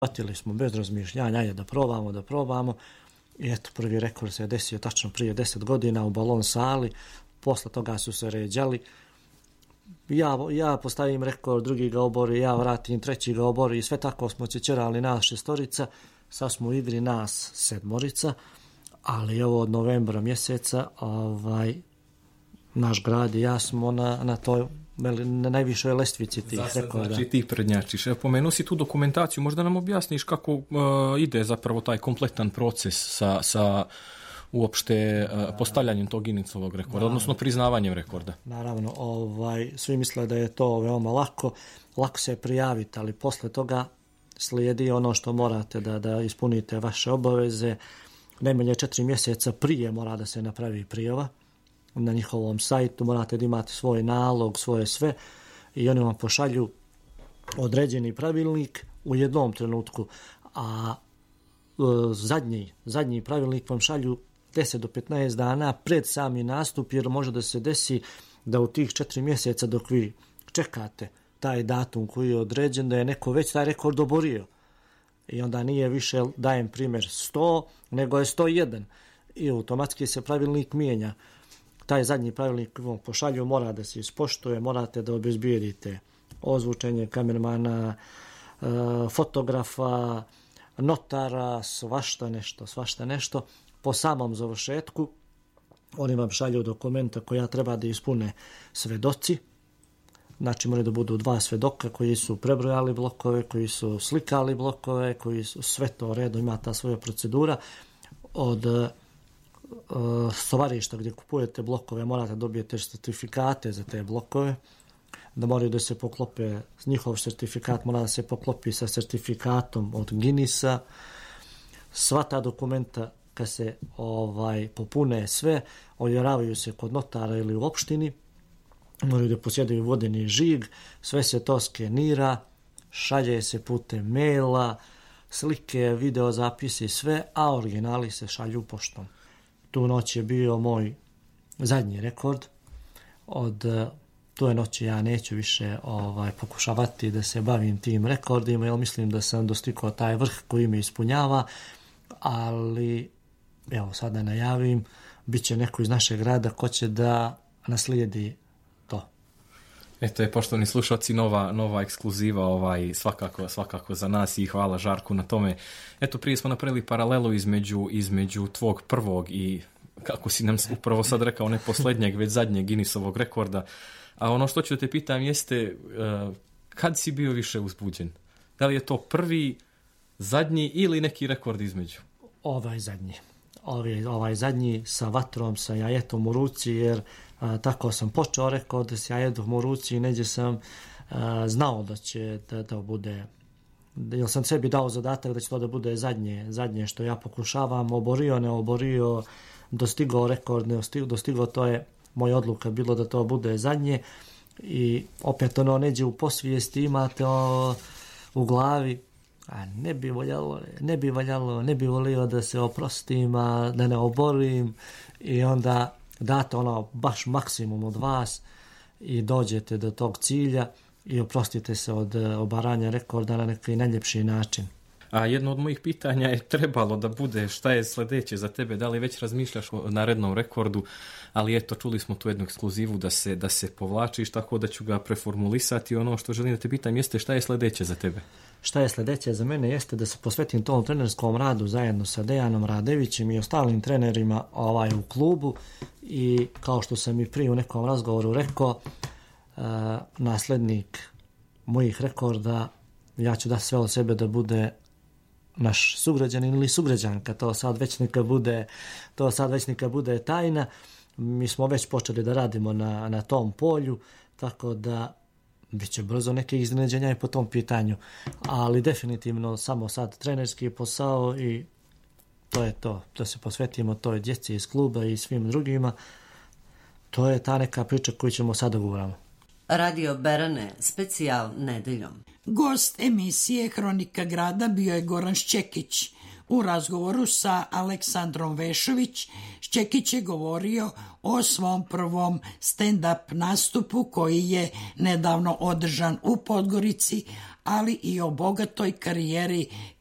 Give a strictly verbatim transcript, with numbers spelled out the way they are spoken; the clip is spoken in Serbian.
Hvatili smo bez razmišljanja, ajde da probamo, da probamo. I eto, prvi rekord se je desio tačno prije deset godina u balon sali. Posle toga su se ređali. Ja, ja postavim rekord, drugi ga obori, ja vratim, treći ga obori i sve tako smo ćećerali nas šestorica. Sad smo u igri nas sedmorica, ali ovo od novembra mjeseca ovaj, naš grad i ja smo na, na toj na najvišoj lestvici tih Zasad, rekorda. Znači ti prednjačiš. Pomenuo si tu dokumentaciju, možda nam objasniš kako uh, ide zapravo taj kompletan proces sa, sa uopšte uh, postavljanjem tog Guinnessovog rekorda, naravno, odnosno priznavanjem rekorda. Naravno, ovaj, svi misle da je to veoma lako, lako se prijaviti, ali posle toga slijedi ono što morate da, da ispunite vaše obaveze. Najmanje četiri mjeseca prije mora da se napravi prijava. Na njihovom sajtu morate da imate svoj nalog, svoje sve i oni vam pošalju određeni pravilnik u jednom trenutku, a e, zadnji, zadnji pravilnik vam šalju deset do petnaest dana pred sami nastup, jer može da se desi da u tih četiri mjeseca dok vi čekate taj datum koji je određen, da je neko već taj rekord oborio. I onda nije više, dajem primjer, sto, nego je sto jedan. I automatski se pravilnik mijenja. Taj zadnji pravilnik vam pošalju, mora da se ispoštuje, morate da obezbijedite ozvučenje kamermana, fotografa, notara, svašta nešto, svašta nešto. Po samom završetku oni vam šalju dokumenta koja treba da ispune svedoci. Znači moraju da budu dva svedoka koji su prebrojali blokove, koji su slikali blokove, koji su sve to redu, ima ta svoja procedura. Od stovarišta gdje kupujete blokove morate dobijete certifikate za te blokove, da moraju da se poklope, njihov certifikat mora da se poklopi sa certifikatom od Guinnessa. Sva ta dokumenta kad se ovaj popune sve, ovjeravaju se kod notara ili u opštini, moraju da posjedaju vodeni žig, sve se to skenira, šalje se putem maila, slike, video zapisi, sve, a originali se šalju poštom. Tu noć je bio moj zadnji rekord. Od tuje noći ja neću više ovaj, pokušavati da se bavim tim rekordima, jer mislim da sam dostigao taj vrh koji me ispunjava, ali evo sad da najavim, bit će neko iz našeg grada ko će da naslijedi to. Eto je, poštovani slušalci, nova, nova ekskluziva ovaj, svakako, svakako za nas i hvala Žarku na tome. Eto, prije smo napravili paralelu između, između tvog prvog i, kako si nam upravo sad rekao, ne posljednjeg, već zadnjeg Guinnessovog rekorda. A ono što ću da te pitam jeste, uh, kad si bio više uzbuđen? Da li je to prvi, zadnji ili neki rekord između? Ovaj zadnji. Ovaj, ovaj zadnji sa vatrom, sa jajetom u ruci, jer a, tako sam počeo rekord s jajetom u ruci i neđe sam a, znao da će da, da bude, jer sam sebi dao zadatak da će to da bude zadnje, zadnje što ja pokušavam, oborio, ne oborio, dostigao rekord, ne dostigao, to je moja odluka bilo da to bude zadnje i opet ono neđe u posvijesti imate o, u glavi, a ne bi voljalo, ne bi voljalo, ne bi volio da se oprostim, a da ne oborim i onda date ono baš maksimum od vas i dođete do tog cilja i oprostite se od obaranja rekorda na neki najljepši način. A jedno od mojih pitanja je trebalo da bude šta je sljedeće za tebe, da li već razmišljaš o narednom rekordu, ali eto, čuli smo tu jednu ekskluzivu da se, da se povlačiš, tako da ću ga preformulisati. Ono što želim da te pitam jeste šta je sljedeće za tebe? Šta je sljedeće za mene jeste da se posvetim tom trenerskom radu zajedno sa Dejanom Radevićem i ostalim trenerima ovaj, u klubu i kao što sam i prije u nekom razgovoru rekao, uh, nasljednik mojih rekorda, ja ću da sve od sebe da bude naš sugrađanin ili sugrađanka, to sad već neka bude, to sad već neka bude tajna. Mi smo već počeli da radimo na, na tom polju, tako da biće brzo neke iznenađenja i po tom pitanju, ali definitivno samo sad trenerski posao i to je to, da se posvetimo toj djeci iz kluba i svim drugima. To je ta neka priča koju ćemo sad govoriti. Radio Berane, specijal nedeljom. Gost emisije Hronika grada bio je Goran Šćekić. U razgovoru sa Aleksandrom Vešović, Šćekić je govorio o svom prvom stand-up nastupu koji je nedavno održan u Podgorici, ali i o bogatoj karijeri